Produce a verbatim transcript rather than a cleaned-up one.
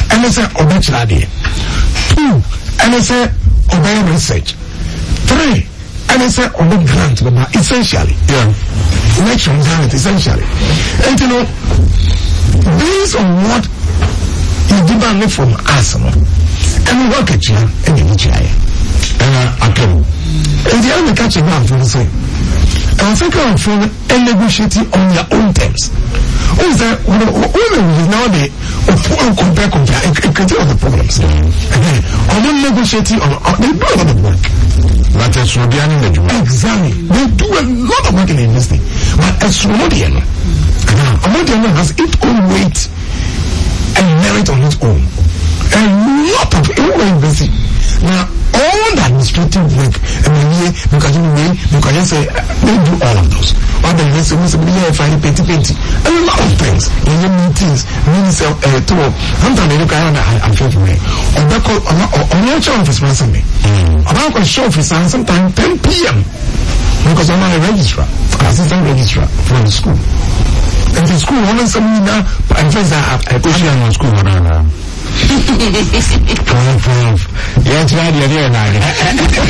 and they say obey. Two, and they say obey research. Three, and they say obey grant, but essentially, yeah, election is essentially. And you know, based on what you demand from us, and we work at you, and you G I. And I can. And the other catch him out for the same. And I think I'm from and negotiating on your own terms. Who is that? Women nowadays compare compare and critique on the problems. Or not negotiating on they do a lot of work. But as Rodian in the job. Exactly. They do a lot of work in the industry. But as Rodian, Rodian has its own weight and merit on its own. A lot of investing. Now all the administrative work, and then because you know, because you say they do all of those. Or the rest of us we have find petty petty. A lot of things. In your meetings, minister uh to sometimes they look around and feel for me. Or back on your office once a day. About a show office and sometimes ten P M because I'm not a registrar, assistant registrar from the school. And the school only some now and friends are a question on school around. Five, five. Yeah, it's right, you're there now.